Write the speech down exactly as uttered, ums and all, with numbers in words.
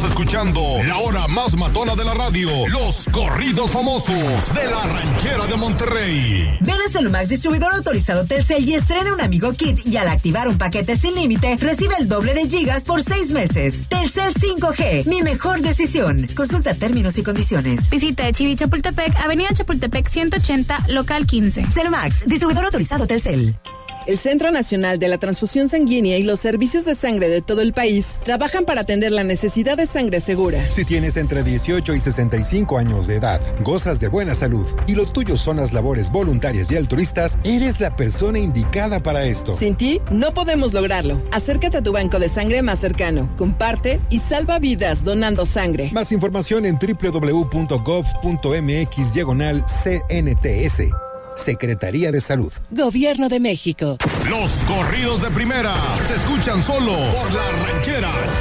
Estás escuchando la hora más matona de la radio, los corridos famosos de la ranchera de Monterrey. Ven a Celumax, distribuidor autorizado Telcel, y estrena un Amigo Kit, y al activar un paquete sin límite, recibe el doble de gigas por seis meses. Telcel cinco G, mi mejor decisión. Consulta términos y condiciones. Visita Chivi Chapultepec, Avenida Chapultepec ciento ochenta, local quince. Celumax, distribuidor autorizado Telcel. El Centro Nacional de la Transfusión Sanguínea y los servicios de sangre de todo el país trabajan para atender la necesidad de sangre segura. Si tienes entre dieciocho y sesenta y cinco años de edad, gozas de buena salud y lo tuyo son las labores voluntarias y altruistas, eres la persona indicada para esto. Sin ti, no podemos lograrlo. Acércate a tu banco de sangre más cercano, comparte y salva vidas donando sangre. Más información en doble u doble u doble u punto gov punto m x diagonal C N T S. Secretaría de Salud. Gobierno de México. Los corridos de primera se escuchan solo por la ranchera.